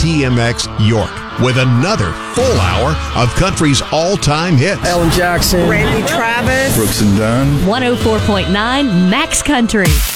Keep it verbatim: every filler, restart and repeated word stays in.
T M X York with another full hour of country's all-time hits. Alan Jackson, Randy Travis, Brooks and Dunn, one oh four point nine Max Country.